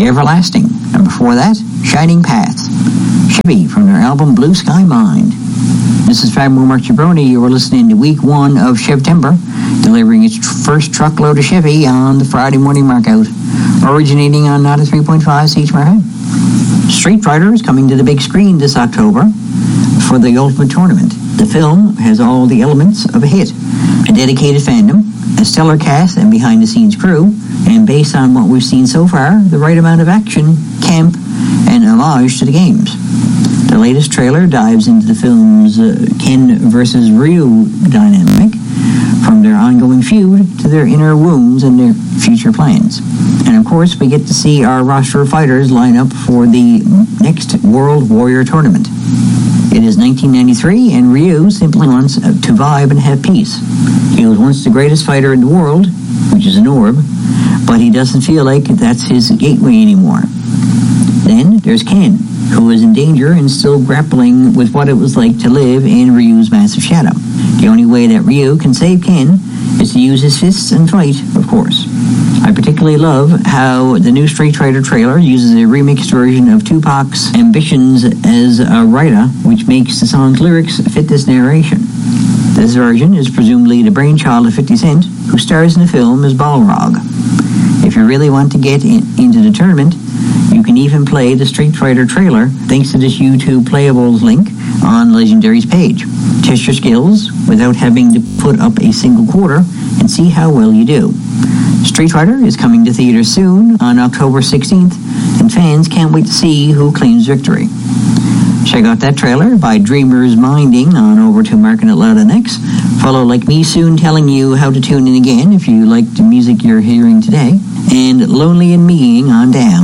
Everlasting. And before that, Shining Paths. Chevy from their album Blue Sky Mind. This is Fabio Marchibroni. You are listening to week 1 of Chevtember, delivering its first truckload of Chevy on the Friday morning markout, originating on Nada 3.5 CHMR. Street Fighter is coming to the big screen this October for the Ultimate Tournament. The film has all the elements of a hit. A dedicated fandom, a stellar cast and behind-the-scenes crew, and based on what we've seen so far, the right amount of action, camp, and homage to the games. The latest trailer dives into the film's Ken versus Ryu dynamic, from their ongoing feud to their inner wounds and their future plans. And of course, we get to see our roster of fighters line up for the next World Warrior Tournament. It is 1993, and Ryu simply wants to vibe and have peace. He was once the greatest fighter in the world, which is an orb, but he doesn't feel like that's his gateway anymore. Then there's Ken, who is in danger and still grappling with what it was like to live in Ryu's massive shadow. The only way that Ryu can save Ken is to use his fists and fight, of course. I particularly love how the new Street Fighter trailer uses a remixed version of Tupac's Ambitions as a writer, which makes the song's lyrics fit this narration. This version is presumably the brainchild of 50 Cent, who stars in the film as Balrog. If you really want to get into the tournament, you can even play the Street Fighter trailer thanks to this YouTube Playables link on Legendary's page. Test your skills without having to put up a single quarter and see how well you do. Street Fighter is coming to theaters soon on October 16th, and fans can't wait to see who claims victory. Check out that trailer by Dreamers Minding on over to Marking It Loud NX. Follow Like Me Soon telling you how to tune in again if you like the music you're hearing today. And Lonely and Meing on down.